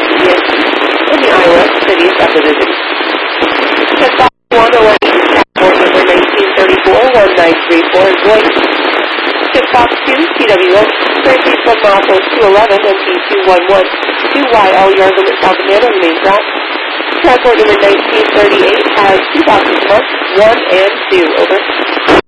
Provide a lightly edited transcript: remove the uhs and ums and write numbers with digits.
in the Iowa City subdivision. Check box 108, passport number 1934-1934 in Boise. Check box 2, TWO, Frankie from Marco 211 and P211, 2YL Yargament, South Amanda, remains route. Passport number 1938 has 2 boxes marked, 1 and 2, over.